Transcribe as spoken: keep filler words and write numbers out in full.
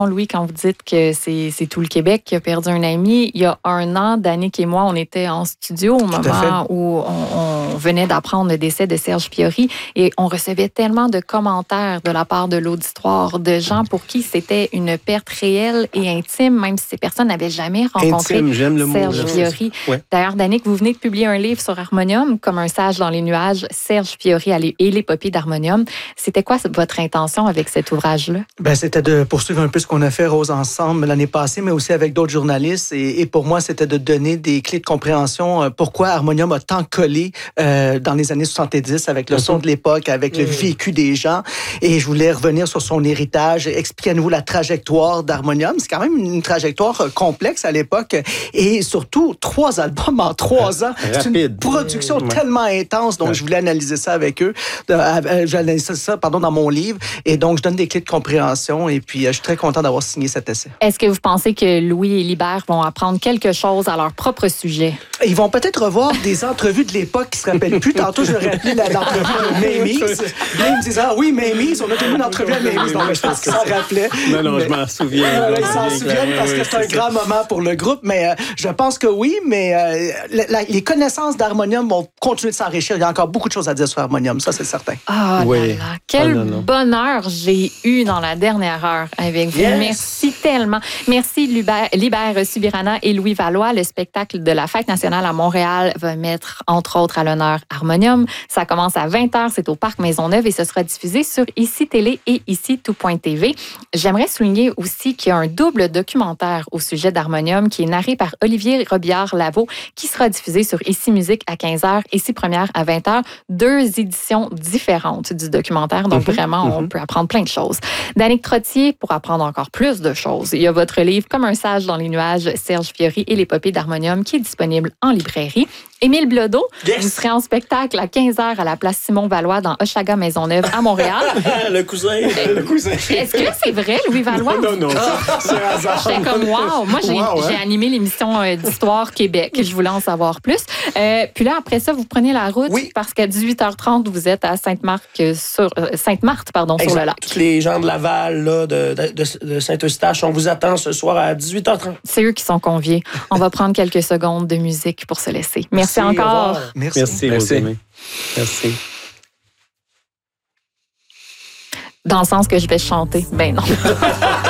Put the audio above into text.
Louis, quand vous dites que c'est, c'est tout le Québec qui a perdu un ami, il y a un an, Danick et moi, on était en studio au moment où on, on venait d'apprendre le décès de Serge Fiori et on recevait tellement de commentaires de la part de l'auditoire, de gens pour qui c'était une perte réelle et intime, même si ces personnes n'avaient jamais rencontré intime, j'aime le Serge mot, Fiori. Ouais. D'ailleurs, Danick, vous venez de publier un livre sur Harmonium, Comme un sage dans les nuages, Serge Fiori et l'épopée d'Harmonium. C'était quoi votre intention avec cet ouvrage-là? Ben, c'était de poursuivre un peu ce qu'on a fait, Rose, ensemble l'année passée, mais aussi avec d'autres journalistes. Et, et pour moi, c'était de donner des clés de compréhension. Euh, pourquoi Harmonium a tant collé euh, dans les années soixante-dix avec le mm-hmm. son de l'époque, avec mm-hmm. le vécu des gens. Et je voulais revenir sur son héritage, expliquer à nouveau la trajectoire d'Harmonium. C'est quand même une trajectoire complexe à l'époque. Et surtout, trois albums en trois ans. C'est une production mmh. tellement intense. Donc, ouais. je voulais analyser ça avec eux. Euh, J'analyse ça pardon, dans mon livre. Et donc, je donne des clés de compréhension. Et puis, je suis très content d'avoir signé cet essai. Est-ce que vous pensez que Louis et Libert vont apprendre quelque chose à leur propre sujet? Ils vont peut-être revoir des entrevues de l'époque qui ne se rappellent plus. Tantôt, je leur ai appelé l'entrevue de Mamie's. Là, ils me disaient, ah oui, Mamie's, on a tenu une entrevue à Mamie's. Donc, je pense qu'ils s'en rappelaient. Non, non, mais, je m'en souviens. Euh, ils s'en souviennent parce que c'est un grand moment pour le groupe. Mais euh, je pense que oui, mais euh, la, la, les connaissances d'Harmonium vont continuer de s'enrichir. Il y a encore beaucoup de choses à dire sur Harmonium, ça, c'est certain. Ah, oui. là, là. Quel oh, non, non. bonheur j'ai eu dans la dernière heure avec vous. Yes. Merci tellement. Merci, Libert, Libert Subirana et Louis Valois. Le spectacle de la Fête nationale à Montréal va mettre, entre autres, à l'honneur Harmonium. Ça commence à vingt heures, c'est au Parc Maisonneuve et ce sera diffusé sur Ici Télé et Ici Tout point T V. J'aimerais souligner aussi qu'il y a un double documentaire au sujet d'Harmonium qui est narré par Olivier Robillard-Lavaux qui sera diffusé sur Ici Musique à quinze heures, Ici Première à vingt heures. Deux éditions différentes du documentaire. Donc, mm-hmm. vraiment, mm-hmm. on peut apprendre plein de choses. Danick Trottier, pour apprendre encore plus de choses, il y a votre livre Comme un sage dans les nuages, Serge Fiori et l'épopée d'Harmonium qui est disponible en librairie. Émile Bilodeau, yes. vous serez en spectacle à quinze heures à la place Simon-Valois dans Hochelaga Maisonneuve à Montréal. le cousin. le cousin. Est-ce que c'est vrai, Louis Valois? Non, non, non. C'est un hasard. J'étais comme, wow. Moi, j'ai, wow, hein? j'ai animé l'émission euh, d'Histoire Québec. Je voulais en savoir plus. Euh, puis là, après ça, vous prenez la route oui. parce qu'à dix-huit heures trente, vous êtes à Sainte-Marthe, sur, euh, Sainte-Marthe pardon, sur le lac. Tous les gens de Laval, là, de, de, de Saint-Eustache, on vous attend ce soir à dix-huit heures trente. C'est eux qui sont conviés. On va prendre quelques secondes de musique pour se laisser. Merci, Merci encore. Merci. Merci, Merci. Merci. Dans le sens que je vais chanter. Ben non.